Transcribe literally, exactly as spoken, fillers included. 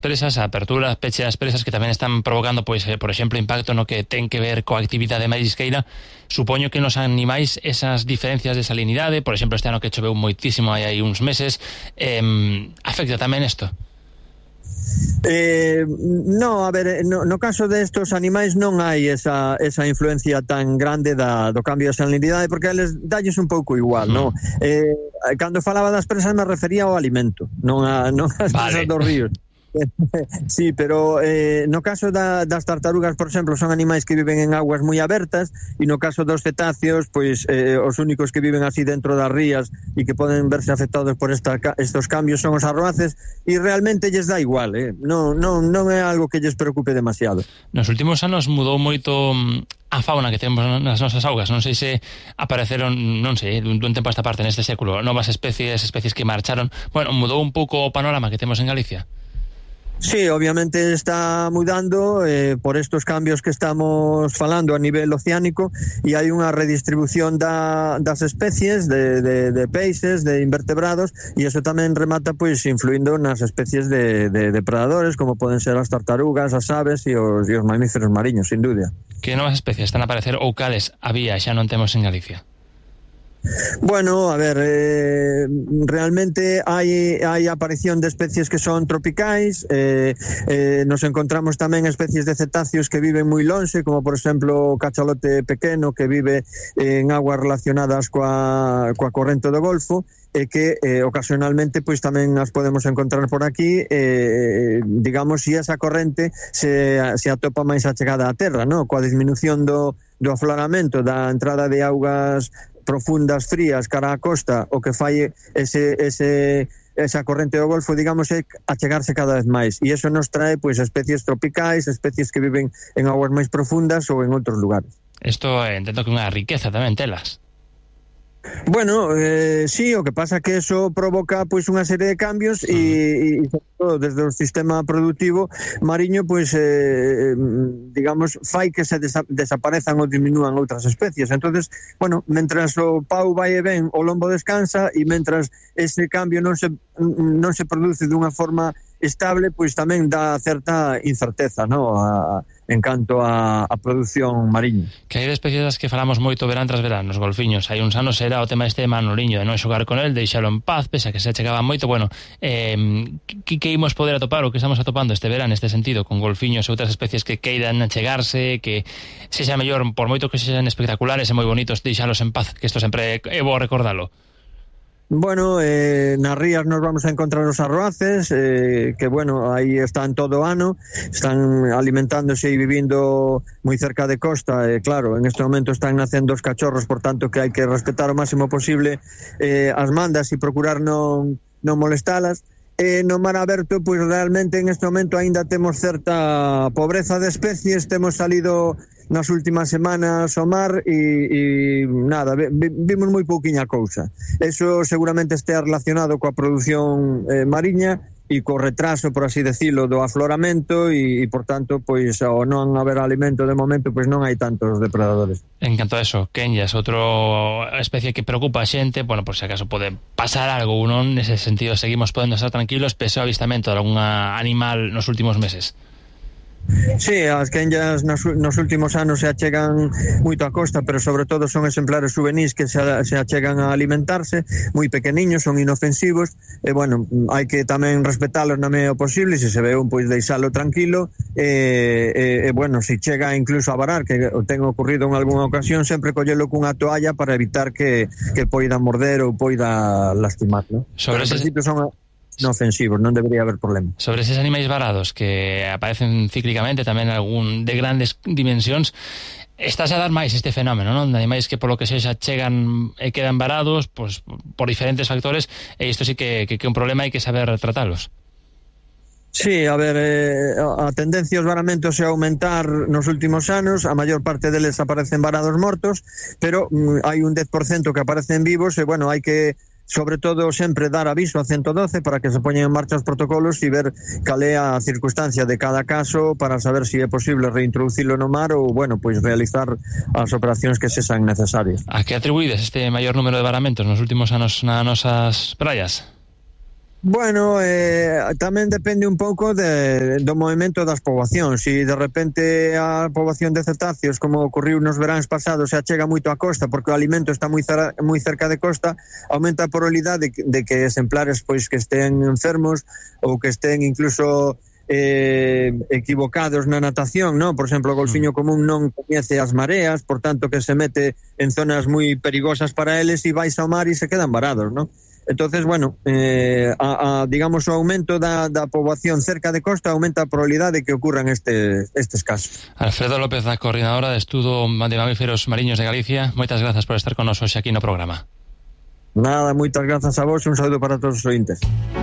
presas, a apertura, peche das presas, que tamén están provocando, pois, eh, por exemplo, impacto no que ten que ver coa actividade marisqueira. Supoño que nos animais esas diferencias de salinidade, por exemplo, este ano que choveu moitísimo hai aí uns meses, eh, afecta tamén isto? Eh, no, a ver, no, no caso destos animais non hai esa, esa influencia tan grande da, do cambio de salinidade, porque eles dalles un pouco igual, mm. no? Eh, cando falaba das presas me refería ao alimento, non a, non as presas vale. dos ríos. Sí, pero eh, no caso da, das tartarugas, por exemplo, son animais que viven en aguas moi abertas, e no caso dos cetáceos, pois eh, os únicos que viven así dentro das rías e que poden verse afectados por esta, estos cambios son os arroaces, e realmente lles dá igual, eh? non, non, non é algo que lles preocupe demasiado. Nos últimos anos mudou moito a fauna que temos nas nosas augas. Non sei se apareceron, non sei, dun tempo a esta parte, neste século, novas especies, especies que marcharon. Bueno, mudou un pouco o panorama que temos en Galicia. Sí, obviamente está mudando eh, por estos cambios que estamos falando a nivel oceánico, e hai unha redistribución da, das especies de, de, de peixes, de invertebrados, e eso tamén remata pois influindo nas especies de, de depredadores, como poden ser as tartarugas, as aves e os, e os mamíferos mariños, sin dúbida. Que novas especies están a aparecer ou cales había xa non temos en Galicia? Bueno, a ver, eh, realmente hai, hai aparición de especies que son tropicais, eh, eh, nos encontramos tamén especies de cetáceos que viven moi lonxe, como por exemplo o cachalote pequeno que vive en aguas relacionadas coa, coa corrente do Golfo, e que eh, ocasionalmente pois tamén as podemos encontrar por aquí, eh, digamos, se esa corrente se, se atopa máis achegada á terra, no? Coa disminución do, do afloramento da entrada de augas profundas, frías, cara á costa, o que fai ese, ese, esa corrente do Golfo, digamos, é achegarse cada vez máis, e eso nos trae pois especies tropicais, especies que viven en aguas máis profundas ou en outros lugares. Isto eh, entendo que é unha riqueza tamén telas. Bueno, eh, sí, o que pasa que eso provoca pois unha serie de cambios e, e sobre todo desde o sistema productivo mariño, pois eh, digamos, fai que se desa desaparezan ou diminúan outras especies. Entonces, bueno, mentras o pau vai e ven, o lombo descansa, e mentras ese cambio non se non se produce dunha forma estable, pois tamén dá certa incerteza, no? a, en canto a, a produción mariña. Que hai de especies das que falamos moito verán tras verán, os golfiños. Hai uns anos era o tema este de Manoliño, de non xogar con el, deixalo en paz, pese a que se achegaba moito. Bueno, eh, que, que imos poder atopar, o que estamos atopando este verán neste sentido, con golfiños e outras especies que queiran achegarse, que sexa mellor, por moito que sexan espectaculares e moi bonitos, deixalos en paz, que isto sempre é bo recordalo. Bueno, eh, nas rías nos vamos a encontrar os arroaces, eh, que bueno, aí están todo o ano, están alimentándose e vivindo moi cerca de costa, e eh, claro, en este momento están nacendo os cachorros, por tanto que hai que respetar o máximo posible eh, as mandas e procurar non, non molestalas. Eh, no mar aberto, pois realmente en este momento aínda temos certa pobreza de especies, temos salido nas últimas semanas ao mar e, e nada, vimos moi pouquiña cousa. Eso seguramente estea relacionado coa produción eh, mariña e co retraso, por así decirlo, do afloramento e, e por tanto, pois ao non haber alimento de momento, pois non hai tantos depredadores. En canto a eso, Kenyas, outro especie que preocupa a xente, bueno, por se acaso pode pasar algo, non? Nese sentido, seguimos podendo estar tranquilos pese ao avistamento de algún animal nos últimos meses. Sí, as quenllas nos, nos últimos anos se achegan moito a costa, pero sobre todo son exemplares juvenís que se, se achegan a alimentarse, moi pequeniños, son inofensivos, e bueno, hai que tamén respetalos na medida posible, se se ve un, pois deixalo tranquilo, e, e, e bueno, se chega incluso a varar, que ten ocurrido en algunha ocasión, sempre collelo cunha toalla para evitar que, que poida morder ou poida lastimar, ¿no? Sobre ese... principio son inofensivos, non debería haber problema. Sobre eses animais varados que aparecen cíclicamente, tamén algún de grandes dimensións, estás a dar máis este fenómeno, non? De animais que polo que sexa chegan e quedan varados, pues, por diferentes factores, e isto sí que, que, que é un problema, hai que saber tratalos. Sí, a ver, eh, a tendencia aos varamentos é aumentar nos últimos anos, a maior parte deles aparecen varados mortos, pero mm, hai un dez por cento que aparecen vivos, e bueno, hai que sobre todo sempre dar aviso a ciento doce para que se poñen en marcha os protocolos e ver cal é a circunstancia de cada caso para saber se é posible reintroducilo no mar ou, bueno, pois realizar as operacións que sexan necesarias. A que atribuídes este maior número de varamentos nos últimos anos nas nosas praias? Bueno, eh, tamén depende un pouco de, do movimento das poboacións. Se de repente a poboación de cetáceos, como ocorriu nos veráns pasados, se achega moito á costa porque o alimento está moi, cer- moi cerca de costa, aumenta a probabilidade de, de que exemplares pois que estén enfermos ou que estén incluso eh, equivocados na natación, ¿no? Por exemplo, o golfiño común non coñece as mareas, por tanto que se mete en zonas moi perigosas para eles e vais ao mar e se quedan varados, ¿no? Entonces, bueno, eh, a, a, digamos, o aumento da, da poboación cerca de costa aumenta a probabilidade de que ocurran este, estes casos. Alfredo López, a coordinadora de Estudo de Mamíferos Mariños de Galicia, moitas grazas por estar con nos hoxe aquí no programa. Nada, moitas grazas a vos e un saúdo para todos os ointes.